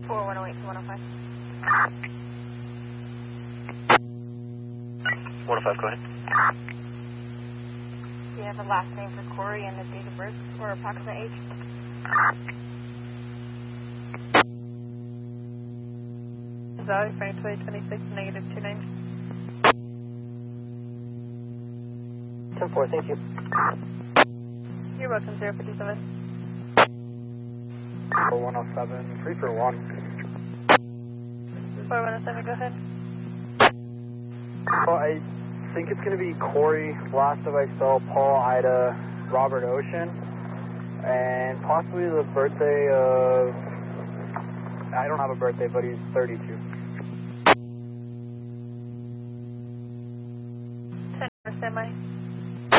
4108 to 105. 105, go ahead. Do you have a last name for Corey and the date of birth or approximate age? Value for 2026, negative 29. 10-4, thank you. You're welcome, 057. 4107, 3 for 1. 4107, go ahead. Well, I think it's going to be Corey, last of I saw, Paul, Ida, Robert Ocean, and possibly the birthday of, I don't have a birthday, but he's 32. 10 for semi.